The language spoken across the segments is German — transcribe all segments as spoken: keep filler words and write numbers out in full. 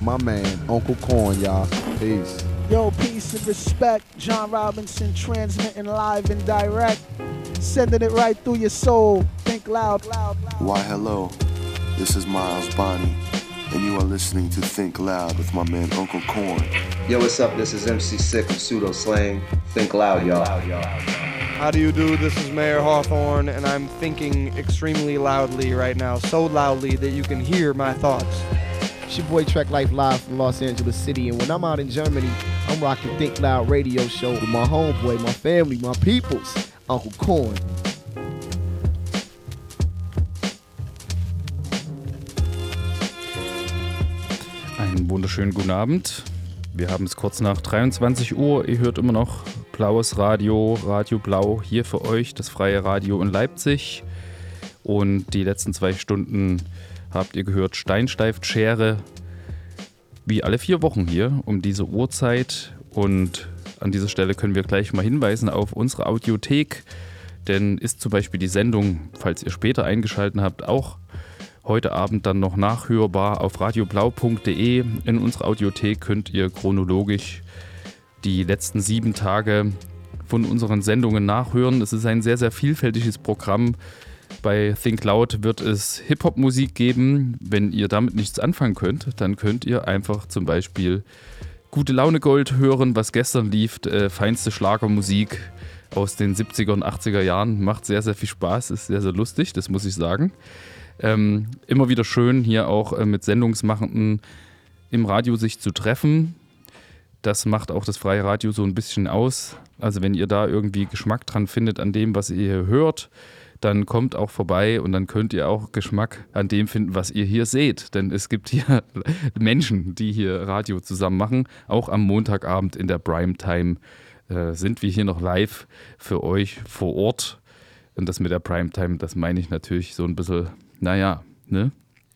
my man, Uncle Corn, y'all. Peace. Yo, peace and respect. John Robinson transmitting live and direct. Sending it right through your soul. Think loud, loud, loud. Why, hello. This is Miles Bonnie, and you are listening to Think Loud with my man Uncle Corn. Yo, what's up? This is M C Sick of Pseudo Slang. Think loud, y'all. How do you do? This is Mayor Hawthorne, and I'm thinking extremely loudly right now, so loudly that you can hear my thoughts. It's your boy Trek Life live from Los Angeles City, and when I'm out in Germany, I'm rocking Think Loud radio show with my homeboy, my family, my peoples, Uncle Corn. Einen wunderschönen guten Abend. Wir haben es kurz nach dreiundzwanzig Uhr. Ihr hört immer noch Blaues Radio, Radio Blau, hier für euch, das freie Radio in Leipzig. Und die letzten zwei Stunden habt ihr gehört Steinsteif-Schere, wie alle vier Wochen hier um diese Uhrzeit. Und an dieser Stelle können wir gleich mal hinweisen auf unsere Audiothek, denn ist zum Beispiel die Sendung, falls ihr später eingeschaltet habt, auch heute Abend dann noch nachhörbar auf radioblau punkt de. In unserer Audiothek könnt ihr chronologisch die letzten sieben Tage von unseren Sendungen nachhören. Es ist ein sehr, sehr vielfältiges Programm. Bei Think Loud wird es Hip-Hop-Musik geben. Wenn ihr damit nichts anfangen könnt, dann könnt ihr einfach zum Beispiel Gute Laune Gold hören, was gestern lief. Äh, feinste Schlagermusik aus den siebziger und achtziger Jahren. Macht sehr, sehr viel Spaß, ist sehr, sehr lustig, das muss ich sagen. Ähm, immer wieder schön, hier auch äh, mit Sendungsmachenden im Radio sich zu treffen. Das macht auch das freie Radio so ein bisschen aus. Also wenn ihr da irgendwie Geschmack dran findet an dem, was ihr hier hört, dann kommt auch vorbei und dann könnt ihr auch Geschmack an dem finden, was ihr hier seht. Denn es gibt hier Menschen, die hier Radio zusammen machen. Auch am Montagabend in der Primetime äh, sind wir hier noch live für euch vor Ort. Und das mit der Primetime, das meine ich natürlich so ein bisschen, naja, ne?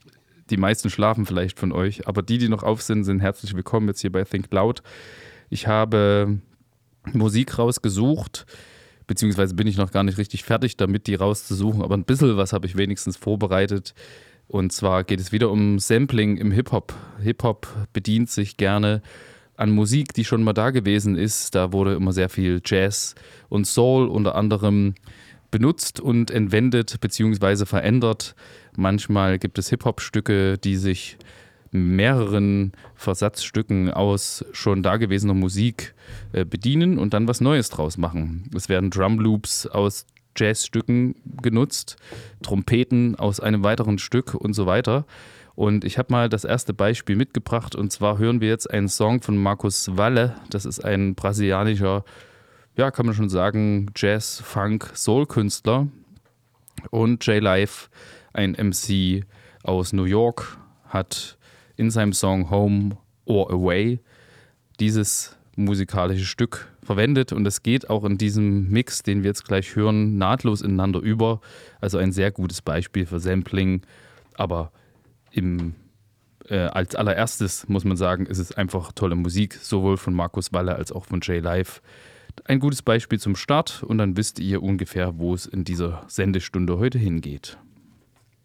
Die meisten schlafen vielleicht von euch, aber die, die noch auf sind, sind herzlich willkommen jetzt hier bei Think Loud. Ich habe Musik rausgesucht, beziehungsweise bin ich noch gar nicht richtig fertig damit, die rauszusuchen, aber ein bisschen was habe ich wenigstens vorbereitet. Und zwar geht es wieder um Sampling im Hip-Hop. Hip-Hop bedient sich gerne an Musik, die schon mal da gewesen ist. Da wurde immer sehr viel Jazz und Soul unter anderem benutzt und entwendet bzw. verändert. Manchmal gibt es Hip-Hop-Stücke, die sich mehreren Versatzstücken aus schon dagewesener Musik äh, bedienen und dann was Neues draus machen. Es werden Drumloops aus Jazzstücken genutzt, Trompeten aus einem weiteren Stück und so weiter. Und ich habe mal das erste Beispiel mitgebracht, und zwar hören wir jetzt einen Song von Marcus Valle. Das ist ein brasilianischer, ja, kann man schon sagen, Jazz-, Funk-, Soul-Künstler. Und J-Life, ein M C aus New York, hat in seinem Song Home or Away dieses musikalische Stück verwendet. Und es geht auch in diesem Mix, den wir jetzt gleich hören, nahtlos ineinander über. Also ein sehr gutes Beispiel für Sampling. Aber im, äh, als allererstes muss man sagen, ist es einfach tolle Musik, sowohl von Marcus Valle als auch von J-Life. Ein gutes Beispiel zum Start, und dann wisst ihr ungefähr, wo es in dieser Sendestunde heute hingeht.